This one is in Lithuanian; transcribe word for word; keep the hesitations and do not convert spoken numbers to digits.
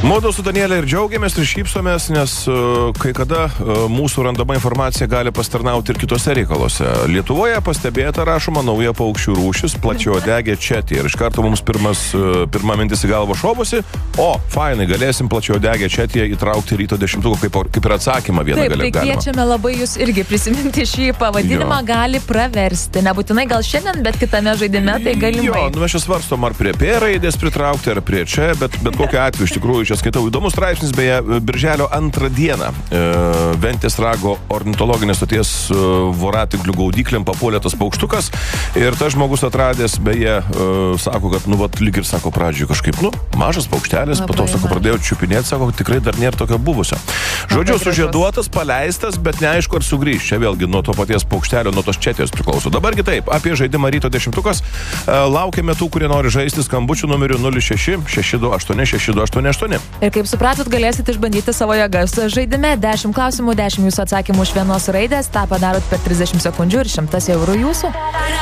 Mudu su Danielė ir džiaugiamės ir šypsomės, nes uh, kai kada uh, mūsų randama informacija gali pastarnauti ir kitose reikaluose. Lietuvoje pastebėta, rašoma, nauja paukščių rūšis, plačiaodegė četė. Ir iš karto mums pirmas, uh, pirma mintis į galvą šovusi, o, fainai, galėsim plačiaodegę četę įtraukti ryto dešimtuko kaip, kaip ir atsakymą vieną Taip, galę. Taip, tai kviečiame labai jūs irgi prisiminti šį pavadinimą, jo. Gali praversti. Nebūtinai gal šiandien, bet kitame žaidime tai galimai. Jo, nu mes čia svarstom, ar prie P raidės pritraukti, ar prie čia, bet, bet kokiu atveju iš tikrųjų čia skaitau. Įdomus straipsnis, beje, birželio antrą dieną e, Ventės rago ornitologinės stoties e, voratinklių gaudyklėm papuolė tas paukštukas ir tas žmogus atradęs, beje, e, sako, kad, nu, vat, lyg ir sako pradžiui kažkaip, nu, mažas paukštelis, po to, sako, pradėjo čiupinėti, sako, tikrai dar nėra tokio buvusio. Žodžiu, sužieduotas, paleistas, bet neaišku, ar sugrįš. Čia vėlgi nuo to paties paukštelio, nuo tos četės priklauso. Dabargi taip, apie žaidimą ryto dešimtukas. E, laukiame tų, kurie nori žaisti skambučių numeriu nulis šeši šeši du aštuoni šeši du aštuoni aštuoni. Ir kaip supratot, galėsit išbandyti savo jėgas žaidime. dešimt klausimų, dešimt jūsų atsakymų iš vienos raidės. Ta padarot per trisdešimt sekundžių ir šimtas eurų jūsų.